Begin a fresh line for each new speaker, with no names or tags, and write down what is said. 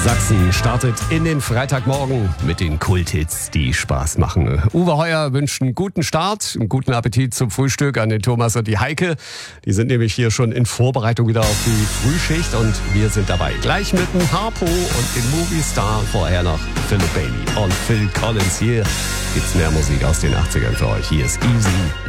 Sachsen startet in den Freitagmorgen mit den Kulthits, die Spaß machen. Uwe Heuer wünscht einen guten Start, einen guten Appetit zum Frühstück an den Thomas und die Heike. Die sind nämlich hier schon in Vorbereitung wieder auf die Frühschicht und wir sind dabei. Gleich mit dem Harpo und dem Movie Star, vorher noch Philip Bailey und Phil Collins. Hier gibt's mehr Musik aus den 80ern für euch. Hier ist Easy